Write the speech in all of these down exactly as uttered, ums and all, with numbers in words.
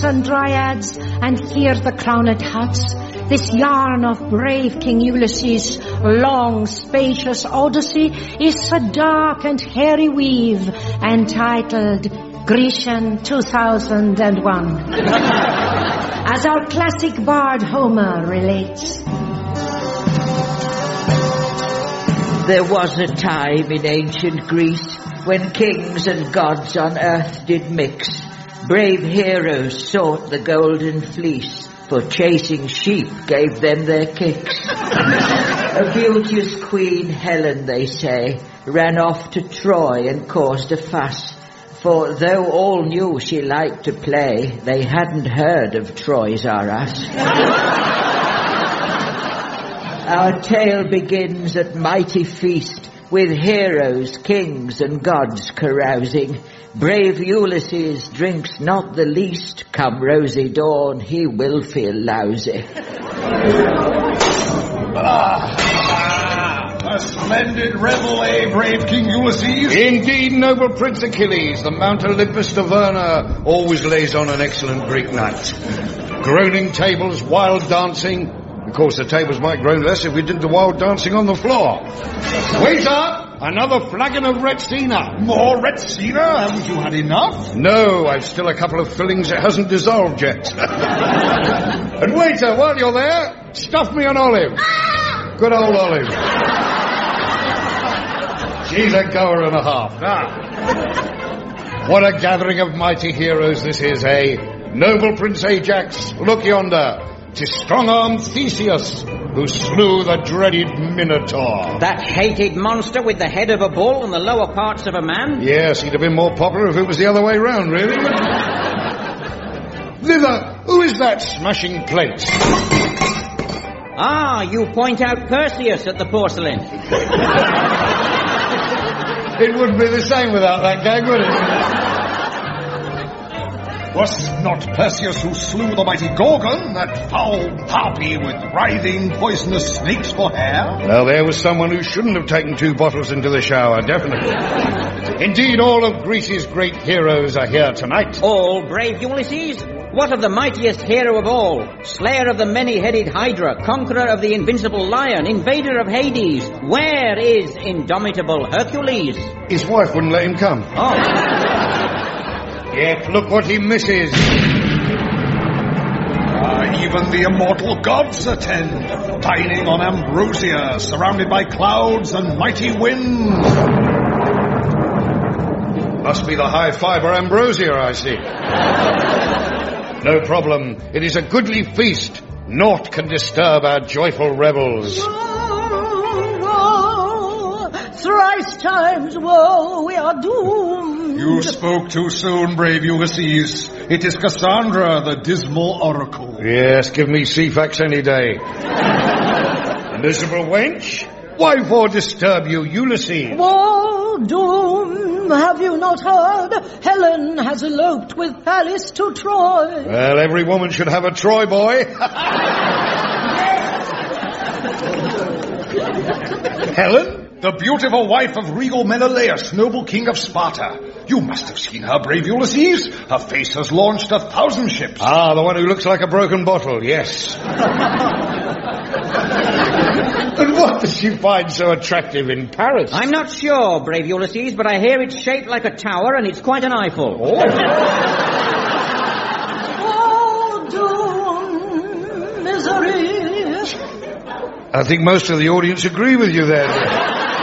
and dryads, and hear the crowned huts. This yarn of brave King Ulysses' long, spacious odyssey is a dark and hairy weave, entitled Grecian two thousand one. As our classic bard Homer relates. There was a time in ancient Greece when kings and gods on earth did mix. Brave heroes sought the golden fleece, for chasing sheep gave them their kicks. A beauteous queen, Helen, they say, ran off to Troy and caused a fuss. For though all knew she liked to play, they hadn't heard of Troy's R Us. Our tale begins at mighty feast, with heroes, kings, and gods carousing. Brave Ulysses drinks not the least. Come rosy dawn, he will feel lousy. Ah, a splendid revel, eh, brave King Ulysses? Indeed, noble Prince Achilles, the Mount Olympus to Verna always lays on an excellent Greek night. Groaning tables, wild dancing. Of course, the tables might groan less if we did the wild dancing on the floor. Waiter! Another flagon of Retsina. More Retsina? Haven't you had enough? No, I've still a couple of fillings that hasn't dissolved yet. And waiter, while you're there, stuff me an olive. Good old Olive. She's a goer and a half. Ah. What a gathering of mighty heroes this is, eh? Noble Prince Ajax, look yonder. 'Tis strong-armed Theseus who slew the dreaded Minotaur. That hated monster with the head of a bull and the lower parts of a man? Yes, he'd have been more popular if it was the other way round, really. Thither, who is that smashing plate? Ah, you point out Perseus at the porcelain. It wouldn't be the same without that gag, would it? Was not Perseus who slew the mighty Gorgon, that foul harpy with writhing poisonous snakes for hair? Well, there was someone who shouldn't have taken two bottles into the shower, definitely. Indeed, all of Greece's great heroes are here tonight. All, brave Ulysses? What of the mightiest hero of all? Slayer of the many-headed Hydra, conqueror of the invincible lion, invader of Hades. Where is indomitable Hercules? His wife wouldn't let him come. Oh. Yet look what he misses. Ah, even the immortal gods attend, dining on ambrosia, surrounded by clouds and mighty winds. Must be the high-fiber ambrosia, I see. No problem. It is a goodly feast. Naught can disturb our joyful revels. Thrice times woe, we are doomed. You spoke too soon, brave Ulysses. It is Cassandra, the dismal oracle. Yes, give me Cephas any day. Miserable wench, why for disturb you, Ulysses? Woe, doom, have you not heard? Helen has eloped with Pallas to Troy. Well, every woman should have a Troy boy. Helen? The beautiful wife of regal Menelaus, noble king of Sparta. You must have seen her, brave Ulysses. Her face has launched a thousand ships. Ah, the one who looks like a broken bottle, yes. And what does she find so attractive in Paris? I'm not sure, brave Ulysses, but I hear it's shaped like a tower and it's quite an Eiffel. Oh. Oh, doom, misery. I think most of the audience agree with you there.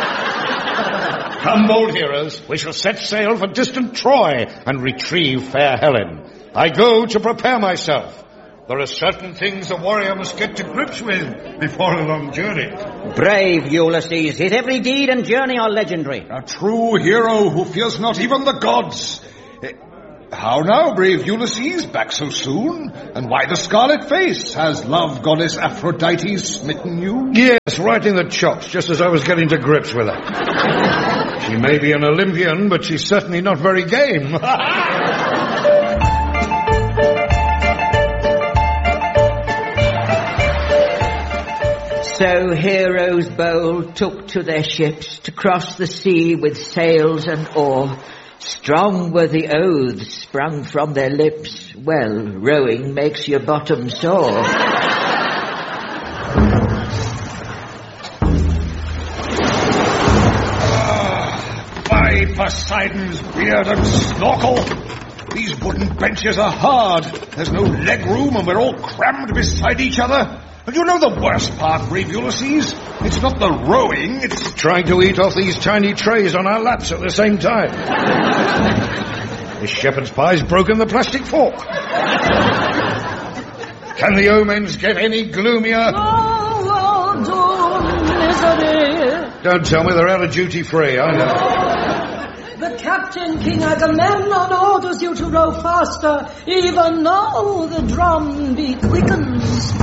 Come, bold heroes, we shall set sail for distant Troy and retrieve fair Helen. I go to prepare myself. There are certain things a warrior must get to grips with before a long journey. Brave Ulysses, his every deed and journey are legendary. A true hero who fears not even the gods. How now, brave Ulysses, back so soon? And why the scarlet face? Has love goddess Aphrodite smitten you? Yes, right in the chops, just as I was getting to grips with her. She may be an Olympian, but she's certainly not very game. So heroes bold took to their ships to cross the sea with sails and oar. Strong were the oaths sprung from their lips. Well, rowing makes your bottom sore. By Poseidon's beard and snorkel, these wooden benches are hard. There's no leg room and we're all crammed beside each other. And you know the worst part, brave Ulysses? It's not the rowing, it's... trying to eat off these tiny trays on our laps at the same time. This shepherd's pie's broken the plastic fork. Can the omens get any gloomier? Oh, oh, misery. Don't tell me they're out of duty free, I know. The captain, King Agamemnon, orders you to row faster, even though the drum beat quickens.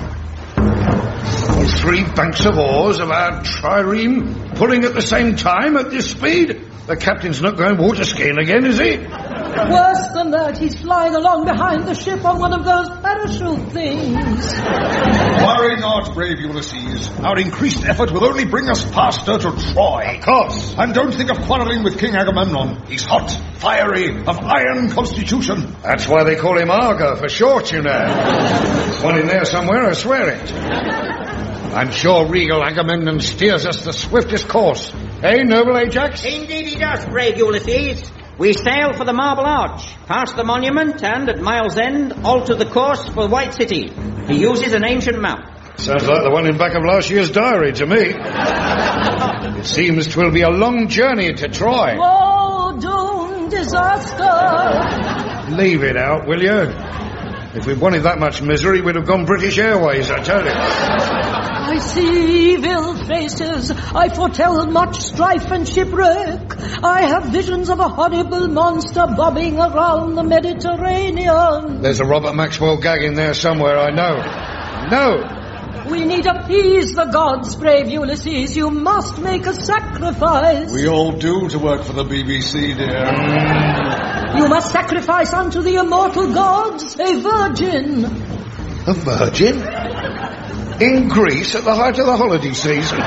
All three banks of oars of our trireme pulling at the same time at this speed? The captain's not going water skiing again, is he? Worse than that, he's flying along behind the ship on one of those parachute things. Worry not, brave Ulysses. Our increased effort will only bring us faster to Troy. Of course. And don't think of quarreling with King Agamemnon. He's hot, fiery, of iron constitution. That's why they call him Argo for short, you know. There's one in there somewhere, I swear it. I'm sure regal Agamemnon steers us the swiftest course. Eh, noble Ajax? Indeed he does, brave Ulysses. We sail for the Marble Arch, past the monument, and at Mile's End, alter the course for White City. He uses an ancient map. Sounds like the one in back of last year's diary to me. It seems 'twill be a long journey to Troy. Oh, doom, disaster. Leave it out, will you? If we'd wanted that much misery, we'd have gone British Airways, I tell you. I see evil faces. I foretell much strife and shipwreck. I have visions of a horrible monster bobbing around the Mediterranean. There's a Robert Maxwell gag in there somewhere, I know. No. We need to appease the gods, brave Ulysses. You must make a sacrifice. We all do to work for the B B C, dear. You must sacrifice unto the immortal gods a virgin. A virgin? In Greece at the height of the holiday season?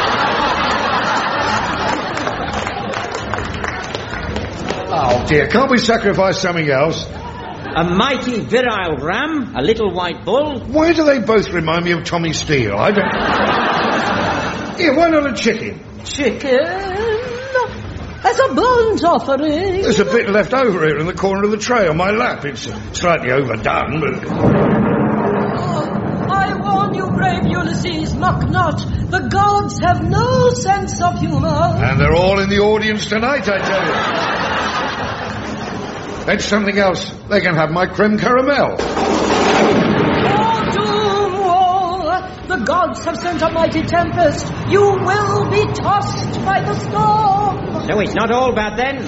Oh dear, can't we sacrifice something else? A mighty virile ram, a little white bull. Why do they both remind me of Tommy Steele? I don't... Here, why not a chicken? Chicken? As a burnt offering? There's a bit left over here in the corner of the tray on my lap. It's slightly overdone, but... I warn you, brave Ulysses, mock not. The gods have no sense of humor. And they're all in the audience tonight, I tell you. That's something else. They can have my creme caramel. Oh, doom, oh, the gods have sent a mighty tempest. You will be tossed by the storm. So it's not all bad then.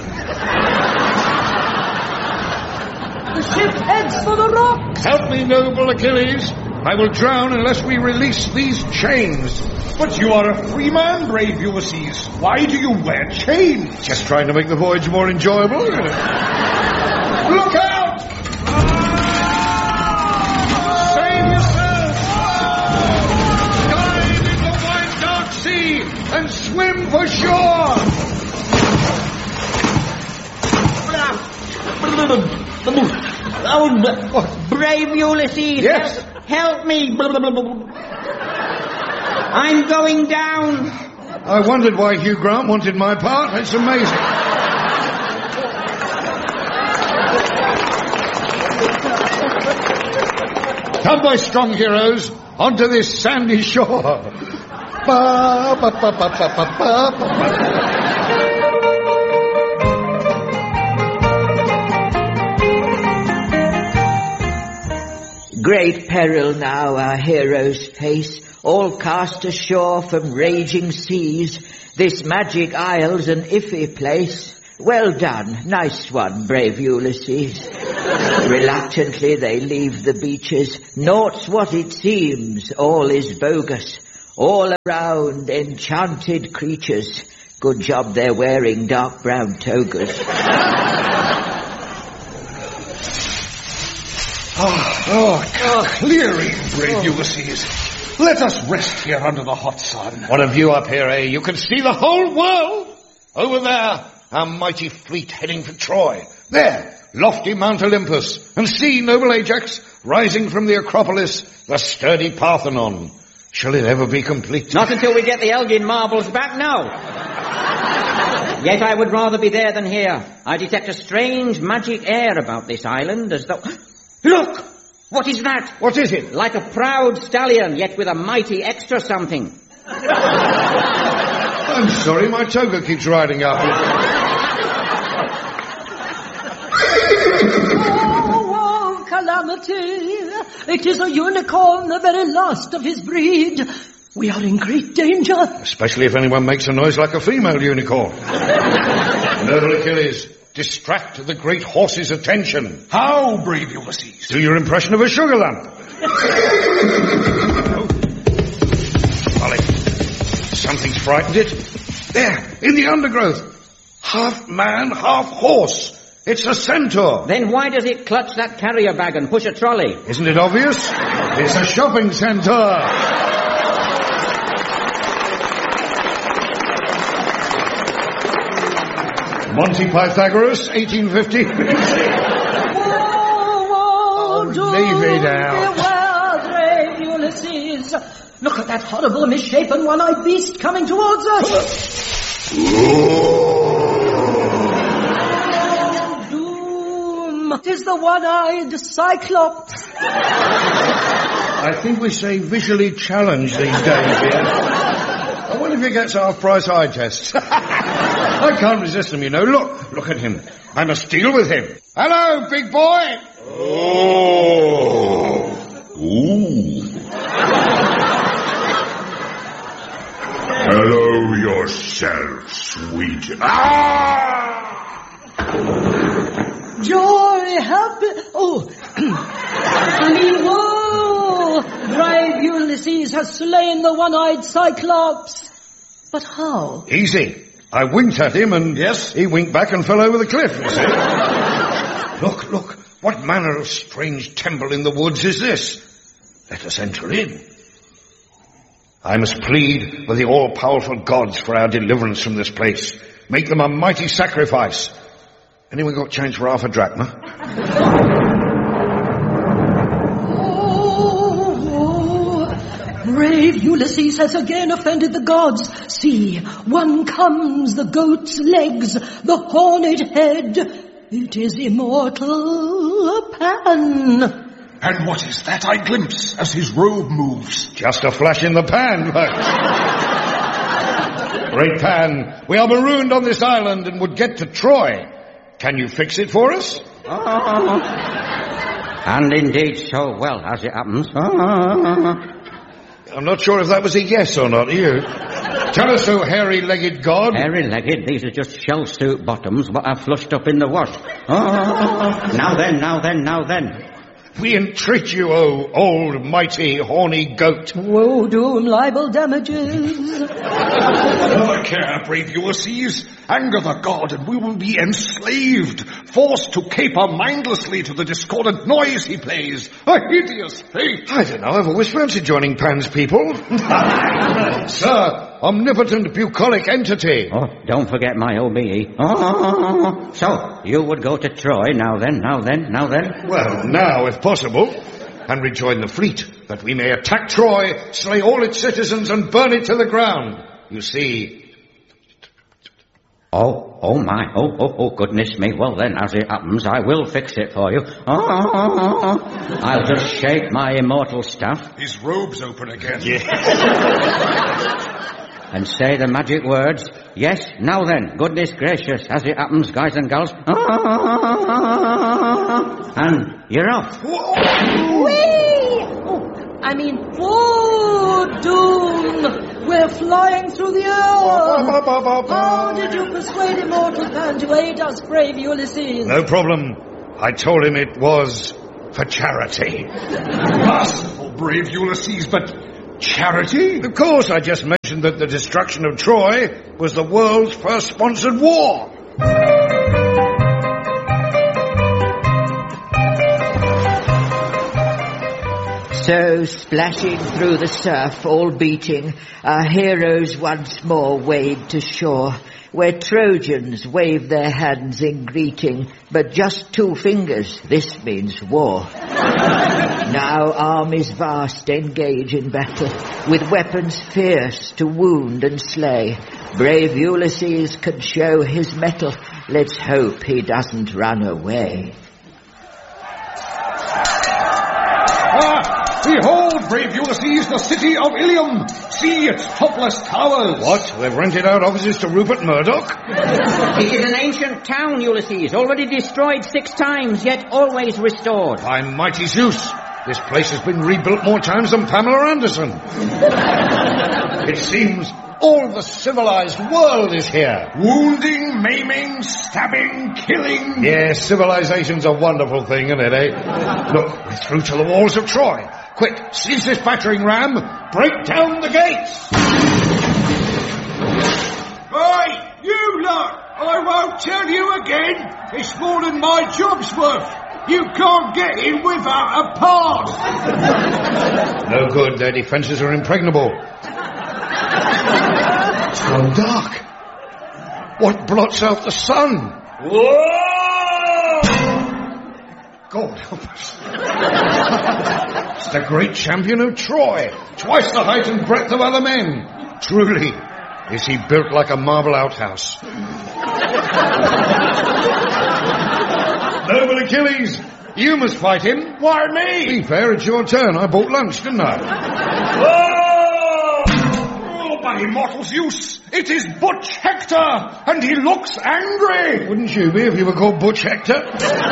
The ship heads for the rocks. Help me, noble Achilles. I will drown unless we release these chains. But you are a free man, brave Ulysses. Why do you wear chains? Just trying to make the voyage more enjoyable. Look out! Save yourself! Dive into the wide dark sea and swim for shore! Oh, brave Ulysses! Yes? Help, help me! I'm going down! I wondered why Hugh Grant wanted my part. It's amazing. Come, my strong heroes, onto this sandy shore. Ba, ba, ba, ba, ba, ba, ba, ba. Great peril now our heroes face, all cast ashore from raging seas. This magic isle's an iffy place. Well done, nice one, brave Ulysses. Reluctantly they leave the beaches. Naught's what it seems, all is bogus. All around enchanted creatures. Good job they're wearing dark brown togas. Oh, oh, clearing, brave Ulysses. Let us rest here under the hot sun. What a view up here, eh? You can see the whole world. Over there, our mighty fleet heading for Troy. There, lofty Mount Olympus. And see, noble Ajax, rising from the Acropolis, the sturdy Parthenon. Shall it ever be complete? Not until we get the Elgin marbles back now. Yet I would rather be there than here. I detect a strange magic air about this island, as though... Look! What is that? What is it? Like a proud stallion, yet with a mighty extra something. I'm sorry, my toga keeps riding up. Oh, oh, calamity! It is a unicorn, the very last of his breed. We are in great danger. Especially if anyone makes a noise like a female unicorn. Noble Achilles, distract the great horse's attention. How, brave Ulysses? Do your impression of a sugar lamp. Molly, something's frightened it. There, in the undergrowth. Half man, half horse. It's a centaur. Then why does it clutch that carrier bag and push a trolley? Isn't it obvious? It's a shopping centaur. Monty Pythagoras, eighteen fifty. Whoa, whoa, Oh, do leave it out. beware, brave Ulysses. Look at that horrible, misshapen, one-eyed beast coming towards us. Doom! It is the one-eyed Cyclops. I think we say visually challenged these days here. I wonder if he gets half-price eye tests. I can't resist him, you know. Look, look at him. I must deal with him. Hello, big boy. Oh. Ooh. Hello yourself, sweet. Ah! Joy, happy... Oh, I mean, whoa! Brave Ulysses has slain the one-eyed Cyclops. But how? Easy. I winked at him and... Yes? He winked back and fell over the cliff, you see. Look, look. What manner of strange temple in the woods is this? Let us enter in. I must plead with the all-powerful gods for our deliverance from this place. Make them a mighty sacrifice. Anyone got change for half a drachma? Oh, brave Ulysses has again offended the gods. See, one comes, the goat's legs, the horned head. It is immortal Pan. And what is that I glimpse as his robe moves? Just a flash in the pan, folks. Great Pan, we are marooned on this island and would get to Troy. Can you fix it for us? Oh. And indeed so well, as it happens. Oh. I'm not sure if that was a yes or not, are you? Tell us, O hairy-legged god. Hairy-legged, these are just shell suit bottoms, but I've flushed up in the wash. Oh. Now then, now then, now then. We entreat you, O old, mighty, horny goat. Woe, doom, libel, damages. Never care, brave Ulysses. Anger the god, and we will be enslaved, forced to caper mindlessly to the discordant noise he plays. A hideous fate. I don't know, I've always fancied joining Pan's people. Sir, omnipotent bucolic entity. Oh, don't forget my O B E. Oh. So, you would go to Troy, now then, now then, now then? Well, now, if possible, and rejoin the fleet, that we may attack Troy, slay all its citizens, and burn it to the ground. You see... Oh, oh my, oh, oh, oh, goodness me. Well then, as it happens, I will fix it for you. Oh, I'll just shake my immortal staff. His robe's open again. Yeah. And say the magic words. Yes, now then, goodness gracious, as it happens, guys and gals. And you're off. Whee! Oh, I mean, whoa, doom! We're flying through the air. How did you persuade immortal Pan to aid us, brave Ulysses? No problem. I told him it was for charity. Merciful, brave Ulysses, but charity? Of course, I just mentioned that the destruction of Troy was the world's first sponsored war. So, splashing through the surf, all beating, our heroes once more wade to shore, where Trojans wave their hands in greeting, but just two fingers, this means war. Now armies vast engage in battle, with weapons fierce to wound and slay. Brave Ulysses can show his mettle, let's hope he doesn't run away. Ah! Behold, brave Ulysses, the city of Ilium! See its topless towers! What? They've rented out offices to Rupert Murdoch? It is an ancient town, Ulysses, already destroyed six times, yet always restored. By mighty Zeus, this place has been rebuilt more times than Pamela Anderson. It seems all the civilized world is here. Wounding, maiming, stabbing, killing... Yes, civilization's a wonderful thing, isn't it, eh? Look, we're through to the walls of Troy. Quick, seize this battering ram, break down the gates! Hey, you lot! I won't tell you again. It's more than my job's worth. You can't get in without a pass. No good, their defences are impregnable. It's gone dark. What blots out the sun? Whoa! God help us. It's the great champion of Troy, twice the height and breadth of other men. Truly, is he built like a marble outhouse. Noble Achilles, you must fight him. Why me? Be fair, it's your turn. I bought lunch, didn't I? Oh! Oh, by immortal Zeus! It is Butch Hector, and he looks angry! Wouldn't you be if you were called Butch Hector?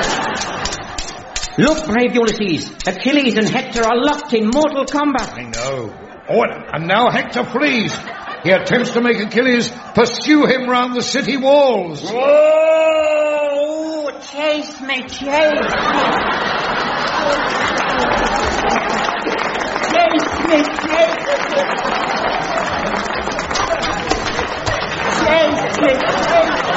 Look, brave Ulysses, Achilles and Hector are locked in mortal combat. I know. Oh, and now Hector flees. He attempts to make Achilles pursue him round the city walls. Whoa! Chase me, chase me. Chase me, chase me. Chase me, chase me.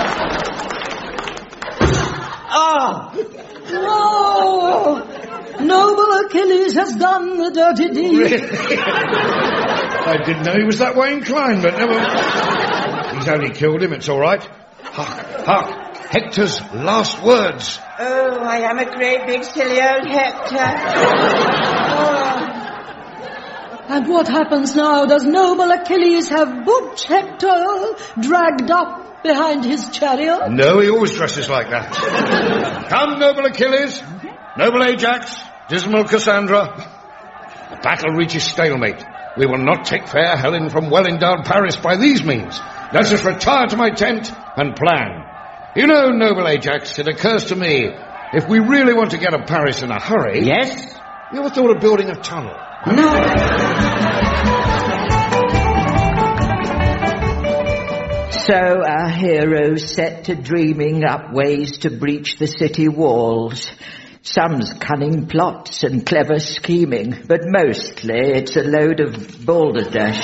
Ah! No! Noble Achilles has done the dirty deed. Really? I didn't know he was that way inclined, but never... He's only killed him, it's all right. Hark, hark, Hector's last words. Oh, I am a great big silly old Hector. Oh. And what happens now? Does noble Achilles have Butch Hector dragged up behind his chariot? No, he always dresses like that. Come, noble Achilles, noble Ajax, dismal Cassandra. The battle reaches stalemate. We will not take fair Helen from well-endowed Paris by these means. Let us retire to my tent and plan. You know, noble Ajax, it occurs to me, if we really want to get to Paris in a hurry... Yes? You ever thought of building a tunnel? No. So our heroes set to dreaming up ways to breach the city walls. Some's cunning plots and clever scheming, but mostly it's a load of balderdash.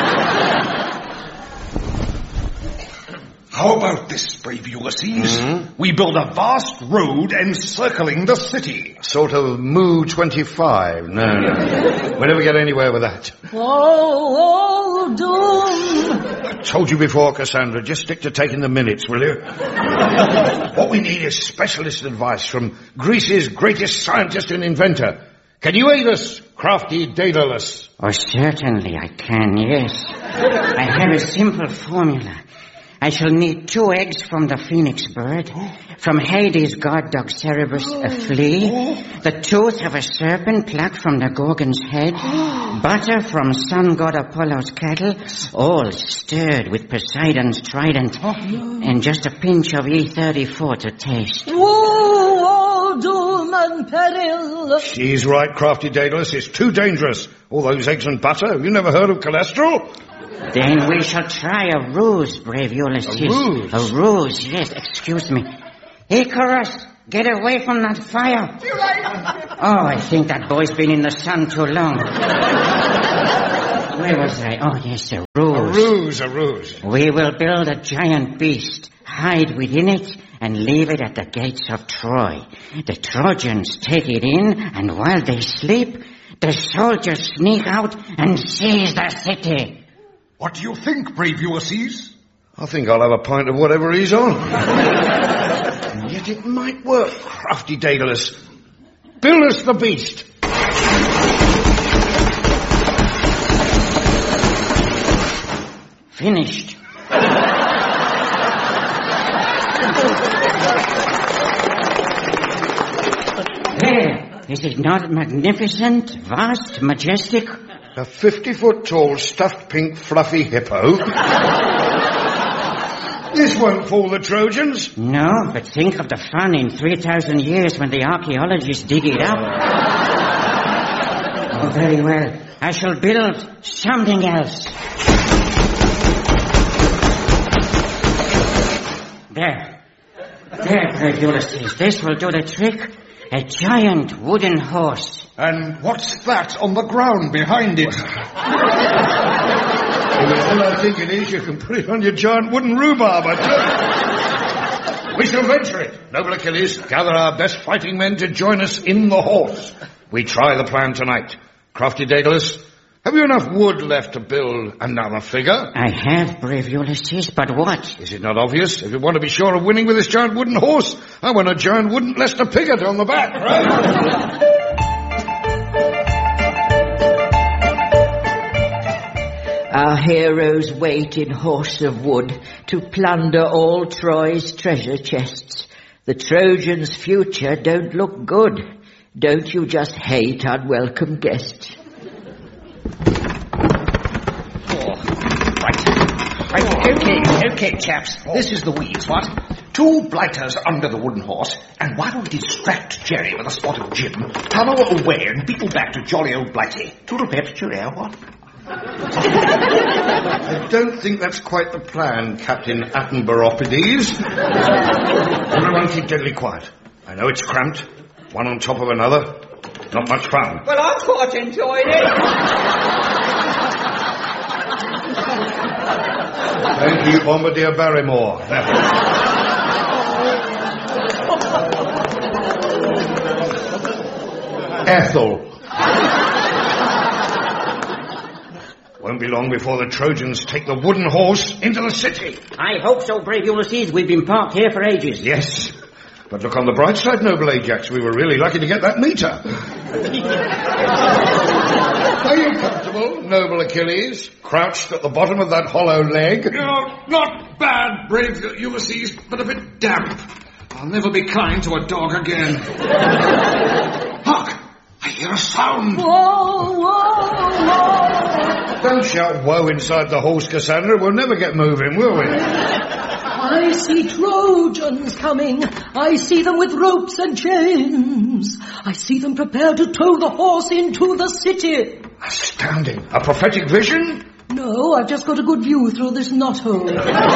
How about this, brave Ulysses? Mm-hmm. We build a vast road encircling the city. Sort of Moo twenty-five. No, no. We'll never get anywhere with that. Oh, oh, doom! I told you before, Cassandra, just stick to taking the minutes, will you? What we need is specialist advice from Greece's greatest scientist and inventor. Can you aid us, crafty Daedalus? Oh, certainly I can, yes. I have a simple formula. I shall need two eggs from the phoenix bird, from Hades' god dog Cerberus a flea, the tooth of a serpent plucked from the Gorgon's head, butter from sun god Apollo's cattle, all stirred with Poseidon's trident, and just a pinch of E thirty-four to taste. Whoa, doom and peril! She's right, crafty Daedalus. It's too dangerous. All those eggs and butter. Have you never heard of cholesterol? Then we shall try a ruse, brave Ulysses. A ruse? A ruse, yes, excuse me. Icarus, get away from that fire. Oh, I think that boy's been in the sun too long. Where was I? Oh, yes, a ruse. A ruse, a ruse. We will build a giant beast, hide within it, and leave it at the gates of Troy. The Trojans take it in, and while they sleep, The soldiers sneak out and seize the city. What do you think, brave Ulysses? I think I'll have a pint of whatever he's on. And yet it might work, crafty Daedalus. Build us the beast. Finished. There. Is it not magnificent, vast, majestic? A fifty-foot-tall, stuffed pink, fluffy hippo. This won't fool the Trojans. No, but think of the fun in three thousand years when the archaeologists dig it up. Oh, very well. I shall build something else. There. There, brave Ulysses. This will do the trick. A giant wooden horse. And what's that on the ground behind it? Well, all I think it is, you can put it on your giant wooden rhubarb. We shall venture it. Noble Achilles, gather our best fighting men to join us in the horse. We try the plan tonight. Crafty Daedalus, have you enough wood left to build another figure? I have, brave Ulysses, but what? Is it not obvious? If you want to be sure of winning with this giant wooden horse, I want a giant wooden Lester Piggott on the back, right? Our heroes wait in horse of wood to plunder all Troy's treasure chests. The Trojans' future don't look good. Don't you just hate unwelcome guests? Right, okay, okay, chaps. This is the wheeze, what? Two blighters under the wooden horse, and while we distract Jerry with a spot of gin, tunnel away and beetle back to jolly old Blighty. Toodle pip, cheerio, what? I don't think that's quite the plan, Captain Attenborough-Pides. Everyone keep deadly quiet. I know it's cramped, one on top of another. Not much fun. Well, I quite enjoyed it. Thank you, Bombardier Barrymore. Ethel. Won't be long before the Trojans take the wooden horse into the city. I hope so, brave Ulysses. We've been parked here for ages. Yes. But look on the bright side, noble Ajax. We were really lucky to get that meter. Are you comfortable, noble Achilles? Crouched at the bottom of that hollow leg? No, not bad, brave Ulysses, but a bit damp. I'll never be kind to a dog again. Hark! I hear a sound. Whoa, whoa, whoa. Don't shout woe inside the horse, Cassandra. We'll never get moving, will we? I see Trojans coming. I see them with ropes and chains. I see them prepared to tow the horse into the city. Astounding. A prophetic vision? No, I've just got a good view through this knothole.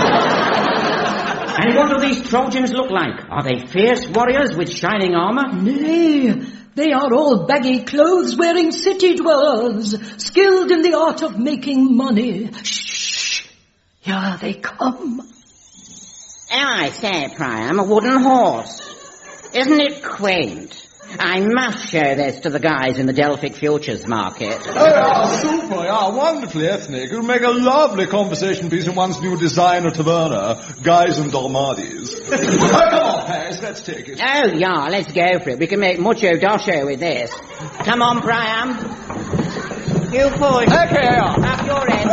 And what do these Trojans look like? Are they fierce warriors with shining armor? Nay, they are all baggy clothes-wearing city dwellers, skilled in the art of making money. Shh! Here they come. Oh, I say, Priam, a wooden horse. Isn't it quaint? I must show this to the guys in the Delphic Futures Market. Oh, yeah, super, yeah, wonderfully ethnic. It'll make a lovely conversation piece in one's new designer taverna, Guys and Dalmades. Oh, come on, Paris, let's take it. Oh, yeah, let's go for it. We can make mucho dosho with this. Come on, Priam. You push. Okay, yeah. Up your end.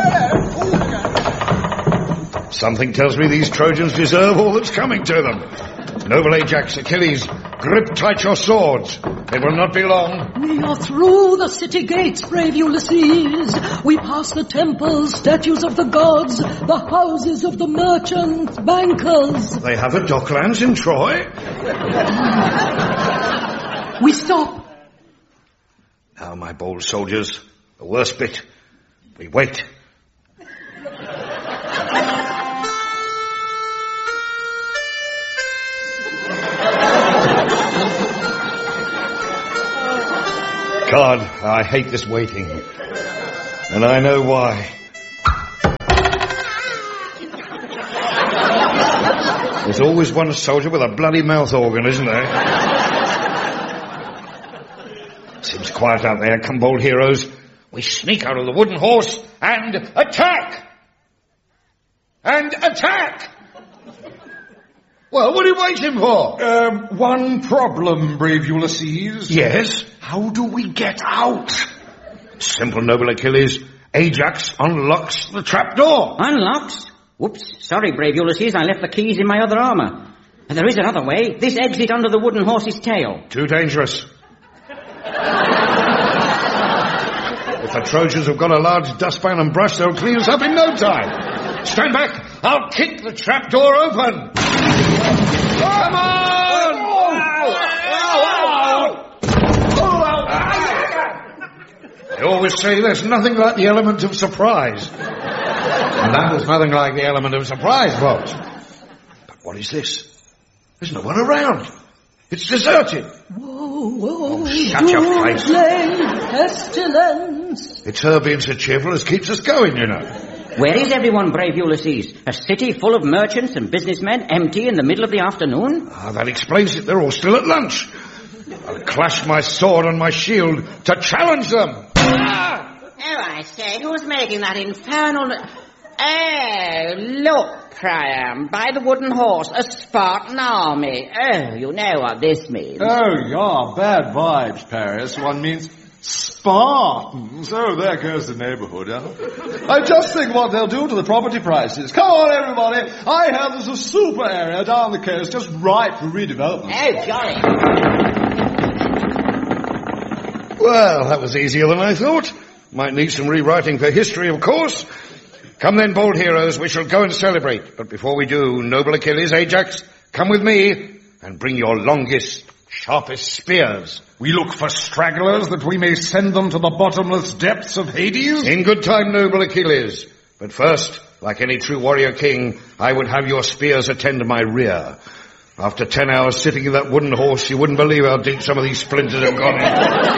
Something tells me these Trojans deserve all that's coming to them. Noble Ajax, Achilles, grip tight your swords. It will not be long. We are through the city gates, brave Ulysses. We pass the temples, statues of the gods, the houses of the merchants, bankers. They have a docklands in Troy? We stop. Now, my bold soldiers, the worst bit. We wait. God, I hate this waiting. And I know why. There's always one soldier with a bloody mouth organ, isn't there? Seems quiet out there. Come, bold heroes. We sneak out of the wooden horse and attack! And attack! Well, what are you waiting for? Um, one problem, brave Ulysses. Yes? How do we get out? Simple, noble Achilles. Ajax unlocks the trapdoor. Unlocks? Whoops. Sorry, brave Ulysses. I left the keys in my other armour. And there is another way. This exit under the wooden horse's tail. Too dangerous. If the Trojans have got a large dustpan and brush, they'll clean us up in no time. Stand back. I'll kick the trapdoor open. Come on! I always say there's nothing like the element of surprise. And that was nothing like the element of surprise, folks. But what is this? There's no one around. It's deserted. Whoa, whoa, oh, shut your face. Pestilence. It's her being so cheerful as keeps us going, you know. Where is everyone, brave Ulysses? A city full of merchants and businessmen, empty in the middle of the afternoon? Ah, that explains it. They're all still at lunch. I'll clash my sword on my shield to challenge them. Ah! Oh, I say, who's making that infernal... Oh, look, Priam, by the wooden horse, a Spartan army. Oh, you know what this means. Oh, yeah, bad vibes, Paris. One means Spartans. Oh, there goes the neighbourhood, huh? I just think what they'll do to the property prices. Come on, everybody. I hear there's a super area down the coast just ripe for redevelopment. Oh, jolly. Well, that was easier than I thought. Might need some rewriting for history, of course. Come then, bold heroes, we shall go and celebrate. But before we do, noble Achilles, Ajax, come with me and bring your longest, sharpest spears. We look for stragglers that we may send them to the bottomless depths of Hades? In good time, noble Achilles. But first, like any true warrior king, I would have your spears attend my rear. After ten hours sitting in that wooden horse, you wouldn't believe how deep some of these splinters have gone in.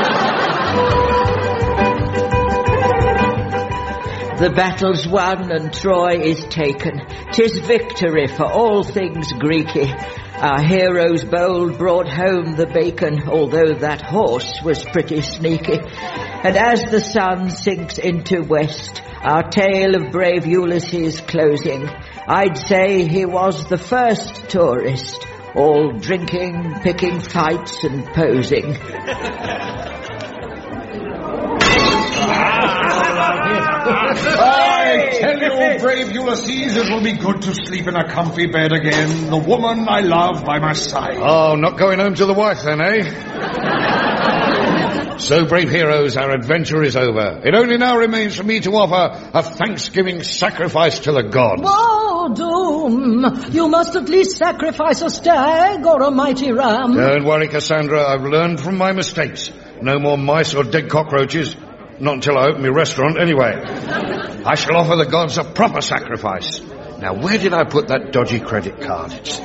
The battle's won and Troy is taken. 'Tis victory for all things Greeky. Our heroes bold brought home the bacon, although that horse was pretty sneaky. And as the sun sinks into west, our tale of brave Ulysses closing, I'd say he was the first tourist, all drinking, picking fights and posing. I tell you, brave Ulysses, it will be good to sleep in a comfy bed again. The woman I love by my side. Oh, not going home to the wife then, eh? So, brave heroes, our adventure is over. It only now remains for me to offer a thanksgiving sacrifice to the gods. Oh, Doom, you must at least sacrifice a stag or a mighty ram. Don't worry, Cassandra, I've learned from my mistakes. No more mice or dead cockroaches. Not until I open my restaurant, anyway. I shall offer the gods a proper sacrifice. Now, where did I put that dodgy credit card? It's...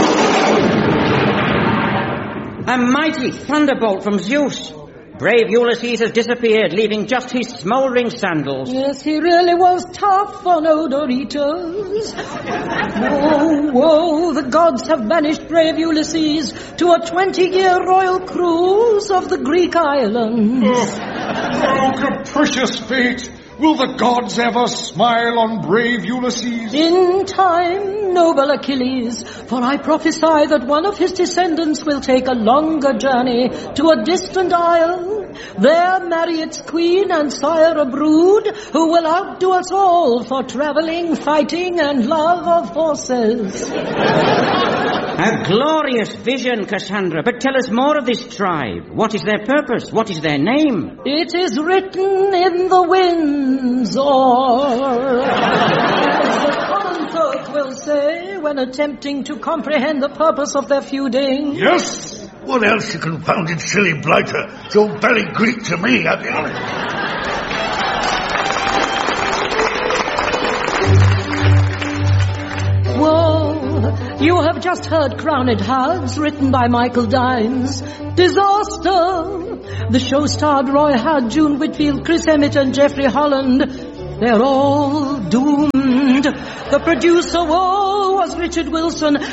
A mighty thunderbolt from Zeus. Brave Ulysses has disappeared, leaving just his smouldering sandals. Yes, he really was tough on odor eaters. Whoa, whoa, the gods have banished brave Ulysses to a twenty-year royal cruise of the Greek islands. Oh, oh, capricious fate! Will the gods ever smile on brave Ulysses? In time, noble Achilles, for I prophesy that one of his descendants will take a longer journey to a distant isle, there marry its queen and sire a brood who will outdo us all for traveling, fighting, and love of horses. A glorious vision, Cassandra. But tell us more of this tribe. What is their purpose? What is their name? It is written in the winds, or as the common folk will say when attempting to comprehend the purpose of their feuding. Yes! What else, you confounded silly blighter? It's all very Greek to me, I'll be honest. Whoa! You have just heard Crowned Hearts, written by Michael Dines. Disaster! The show starred Roy Howard, June Whitfield, Chris Emmett, and Jeffrey Holland. They're all doomed. The producer, whoa, was Richard Wilson.